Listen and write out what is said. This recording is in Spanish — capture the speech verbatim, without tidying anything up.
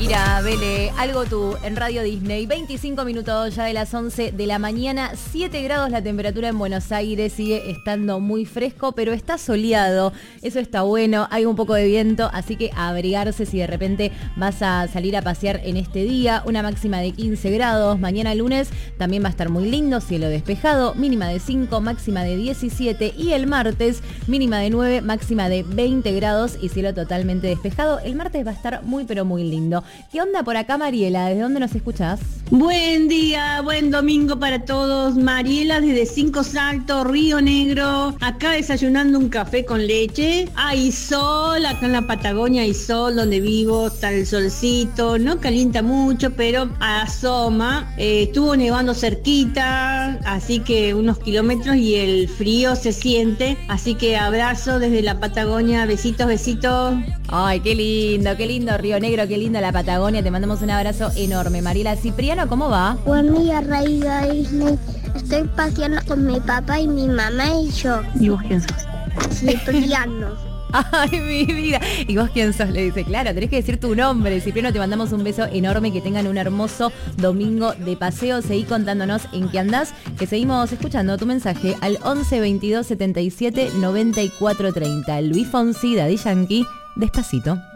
Shakira, Vele, algo tú en Radio Disney. veinticinco minutos ya de las once de la mañana, siete grados la temperatura en Buenos Aires, sigue estando muy fresco, pero está soleado, eso está bueno, hay un poco de viento, así que a abrigarse si de repente vas a salir a pasear en este día. Una máxima de quince grados, mañana lunes también va a estar muy lindo, cielo despejado, mínima de cinco, máxima de diecisiete, y el martes mínima de nueve, máxima de veinte grados y cielo totalmente despejado. El martes va a estar muy pero muy lindo. ¿Qué onda por acá, Mariela? ¿Desde dónde nos escuchás? Buen día, buen domingo para todos. Mariela desde Cinco Saltos, Río Negro. Acá desayunando un café con leche. Hay sol, acá en la Patagonia hay sol donde vivo, está el solcito. No calienta mucho, pero asoma. Eh, estuvo nevando cerquita, así que unos kilómetros y el frío se siente. Así que abrazo desde la Patagonia. Besitos, besitos. Ay, qué lindo, qué lindo Río Negro, qué lindo la Patagonia. Te mandamos un abrazo enorme. Mariela, Cipriano, ¿cómo va? Buen día, Radio Disney. Estoy paseando con mi papá y mi mamá y yo. ¿Y vos quién sos? Cipriano. Ay, mi vida. ¿Y vos quién sos? Le dice, claro, tenés que decir tu nombre. Cipriano, te mandamos un beso enorme, que tengan un hermoso domingo de paseo. Seguí contándonos en qué andás, que seguimos escuchando tu mensaje al once veintidós setenta y siete noventa y cuatro treinta. Luis Fonsi, Daddy Yankee, Despacito.